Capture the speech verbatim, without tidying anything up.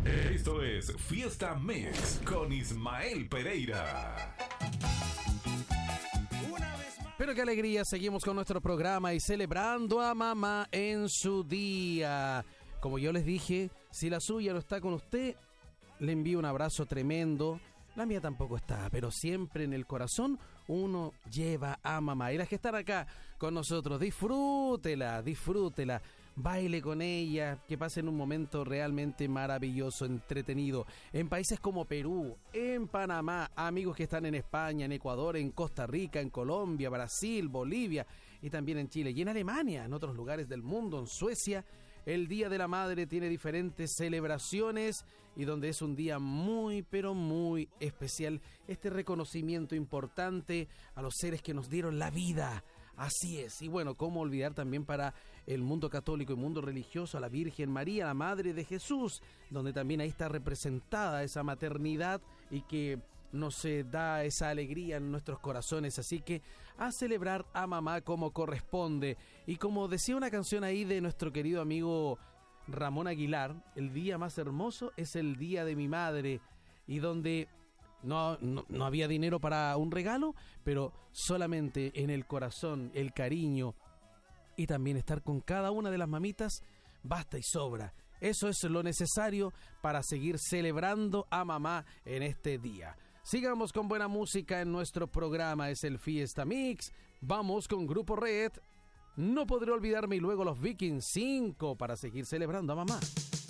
Esto es Fiesta Mix con Ismael Pereira. Pero qué alegría, seguimos con nuestro programa y celebrando a mamá en su día. Como yo les dije, si la suya no está con usted, le envío un abrazo tremendo. La mía tampoco está, pero siempre en el corazón uno lleva a mamá. Y las que están acá con nosotros, disfrútela, disfrútela, baile con ella, que pasen un momento realmente maravilloso, entretenido. En países como Perú, en Panamá, amigos que están en España, en Ecuador, en Costa Rica, en Colombia, Brasil, Bolivia y también en Chile. Y en Alemania, en otros lugares del mundo, en Suecia, el Día de la Madre tiene diferentes celebraciones y donde es un día muy, pero muy especial. Este reconocimiento importante a los seres que nos dieron la vida. Así es. Y bueno, cómo olvidar también para el mundo católico y mundo religioso a la Virgen María, la Madre de Jesús, donde también ahí está representada esa maternidad y que nos eh, da esa alegría en nuestros corazones. Así que a celebrar a mamá como corresponde. Y como decía una canción ahí de nuestro querido amigo Ramón Aguilar, el día más hermoso es el día de mi madre, y donde no, no, no había dinero para un regalo, pero solamente en el corazón, el cariño y también estar con cada una de las mamitas basta y sobra. Eso es lo necesario para seguir celebrando a mamá en este día. Sigamos con buena música en nuestro programa, es el Fiesta Mix. Vamos con Grupo Red, No Podré Olvidarme, y luego los Vikings cinco para seguir celebrando a mamá.